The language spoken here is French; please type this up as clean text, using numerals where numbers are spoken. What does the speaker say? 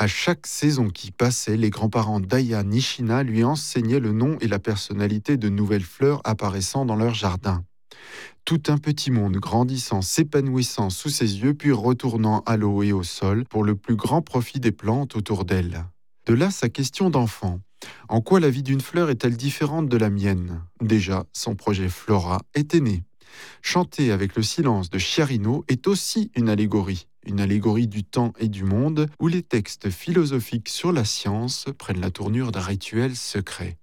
À chaque saison qui passait, les grands-parents d'Aya Nishina lui enseignaient le nom et la personnalité de nouvelles fleurs apparaissant dans leur jardin. Tout un petit monde grandissant, s'épanouissant sous ses yeux, puis retournant à l'eau et au sol pour le plus grand profit des plantes autour d'elle. De là sa question d'enfant. En quoi la vie d'une fleur est-elle différente de la mienne? Déjà, son projet Flora était né. Chanter avec le silence de Chiarino est aussi une allégorie du temps et du monde où les textes philosophiques sur la science prennent la tournure d'un rituel secret.